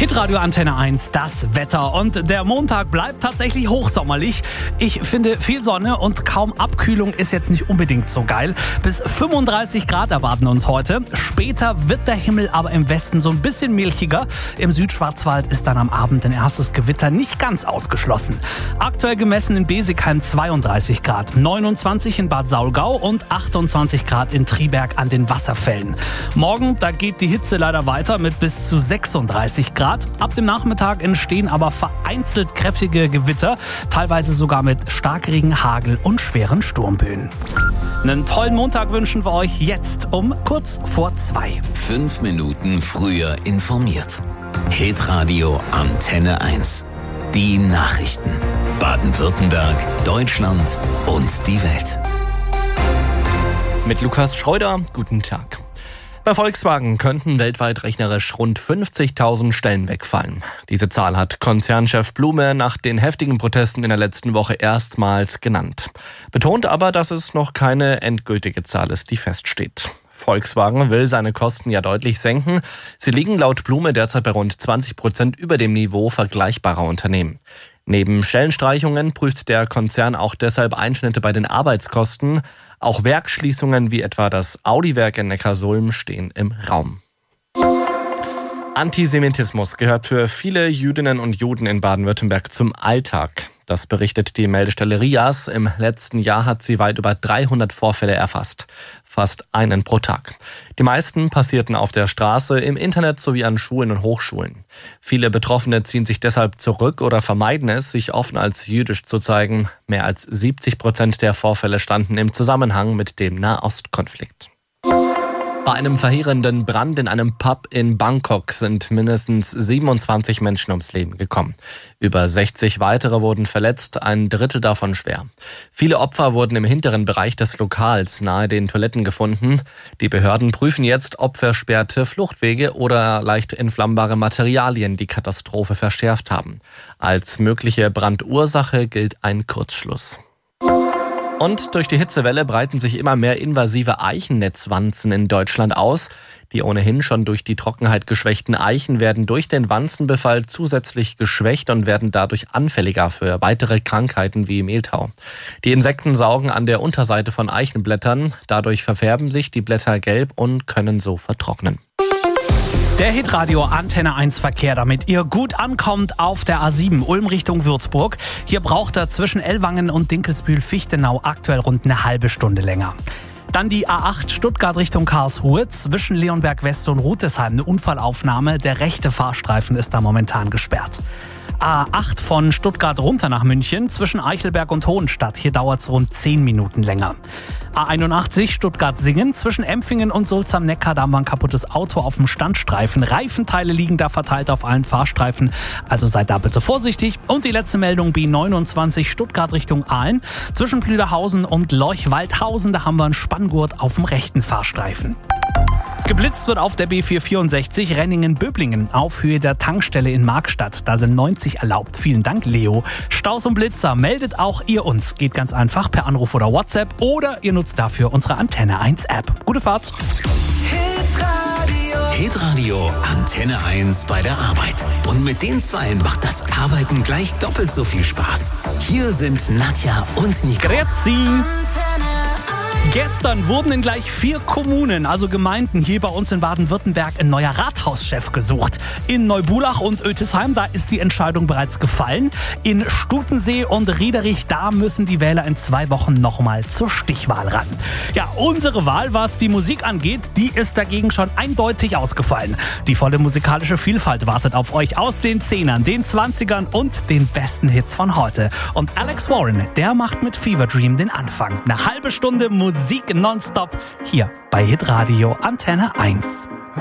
Hitradio Antenne 1, das Wetter. Und der Montag bleibt tatsächlich hochsommerlich. Ich finde, viel Sonne und kaum Abkühlung ist jetzt nicht unbedingt so geil. Bis 35 Grad erwarten uns heute. Später wird der Himmel aber im Westen so ein bisschen milchiger. Im Südschwarzwald ist dann am Abend ein erstes Gewitter nicht ganz ausgeschlossen. Aktuell gemessen in Besigheim 32 Grad, 29 in Bad Saulgau und 28 Grad in Triberg an den Wasserfällen. Morgen, da geht die Hitze leider weiter mit bis zu 36 Grad. Ab dem Nachmittag entstehen aber vereinzelt kräftige Gewitter, teilweise sogar mit Starkregen, Hagel und schweren Sturmböen. Einen tollen Montag wünschen wir euch jetzt um kurz vor 2. 5 Minuten früher informiert. Hitradio Antenne 1. Die Nachrichten. Baden-Württemberg, Deutschland und die Welt. Mit Lukas Schreuder, guten Tag. Bei Volkswagen könnten weltweit rechnerisch rund 50.000 Stellen wegfallen. Diese Zahl hat Konzernchef Blume nach den heftigen Protesten in der letzten Woche erstmals genannt. Betont aber, dass es noch keine endgültige Zahl ist, die feststeht. Volkswagen will seine Kosten ja deutlich senken. Sie liegen laut Blume derzeit bei rund 20% über dem Niveau vergleichbarer Unternehmen. Neben Stellenstreichungen prüft der Konzern auch deshalb Einschnitte bei den Arbeitskosten. Auch Werksschließungen wie etwa das Audi-Werk in Neckarsulm stehen im Raum. Antisemitismus gehört für viele Jüdinnen und Juden in Baden-Württemberg zum Alltag. Das berichtet die Meldestelle RIAS. Im letzten Jahr hat sie weit über 300 Vorfälle erfasst. Fast einen pro Tag. Die meisten passierten auf der Straße, im Internet sowie an Schulen und Hochschulen. Viele Betroffene ziehen sich deshalb zurück oder vermeiden es, sich offen als jüdisch zu zeigen. Mehr als 70% der Vorfälle standen im Zusammenhang mit dem Nahostkonflikt. Bei einem verheerenden Brand in einem Pub in Bangkok sind mindestens 27 Menschen ums Leben gekommen. Über 60 weitere wurden verletzt, ein Drittel davon schwer. Viele Opfer wurden im hinteren Bereich des Lokals nahe den Toiletten gefunden. Die Behörden prüfen jetzt, ob versperrte Fluchtwege oder leicht entflammbare Materialien die Katastrophe verschärft haben. Als mögliche Brandursache gilt ein Kurzschluss. Und durch die Hitzewelle breiten sich immer mehr invasive Eichennetzwanzen in Deutschland aus. Die ohnehin schon durch die Trockenheit geschwächten Eichen werden durch den Wanzenbefall zusätzlich geschwächt und werden dadurch anfälliger für weitere Krankheiten wie Mehltau. Die Insekten saugen an der Unterseite von Eichenblättern. Dadurch verfärben sich die Blätter gelb und können so vertrocknen. Der Hitradio Antenne 1 Verkehr, damit ihr gut ankommt auf der A7 Ulm Richtung Würzburg. Hier braucht er zwischen Ellwangen und Dinkelsbühl-Fichtenau aktuell rund eine halbe Stunde länger. Dann die A8 Stuttgart Richtung Karlsruhe, zwischen Leonberg West und Rudesheim eine Unfallaufnahme. Der rechte Fahrstreifen ist da momentan gesperrt. A8 von Stuttgart runter nach München, zwischen Eichelberg und Hohenstadt. Hier dauert es rund 10 Minuten länger. A81 Stuttgart-Singen, zwischen Empfingen und Sulz am Neckar, da haben wir ein kaputtes Auto auf dem Standstreifen. Reifenteile liegen da verteilt auf allen Fahrstreifen, also seid da bitte vorsichtig. Und die letzte Meldung, B29 Stuttgart Richtung Aalen, zwischen Plüderhausen und Leuch-Waldhausen, da haben wir einen Spanngurt auf dem rechten Fahrstreifen. Geblitzt wird auf der B464 Renningen-Böblingen auf Höhe der Tankstelle in Markstadt. Da sind 90 erlaubt. Vielen Dank, Leo. Staus und Blitzer meldet auch ihr uns. Geht ganz einfach per Anruf oder WhatsApp oder ihr nutzt dafür unsere Antenne 1 App. Gute Fahrt. Hitradio Antenne 1 bei der Arbeit. Und mit den Zweien macht das Arbeiten gleich doppelt so viel Spaß. Hier sind Nadja und Nico. Grüezi. Gestern wurden in gleich 4 Kommunen, also Gemeinden hier bei uns in Baden-Württemberg, ein neuer Rathauschef gesucht. In Neubulach und Ötisheim, da ist die Entscheidung bereits gefallen. In Stutensee und Riederich, da müssen die Wähler in 2 Wochen nochmal zur Stichwahl ran. Ja, unsere Wahl, was die Musik angeht, die ist dagegen schon eindeutig ausgefallen. Die volle musikalische Vielfalt wartet auf euch aus den 10ern, den 20ern und den besten Hits von heute. Und Alex Warren, der macht mit Fever Dream den Anfang. Eine halbe Stunde Musik nonstop hier bei Hitradio Antenne 1.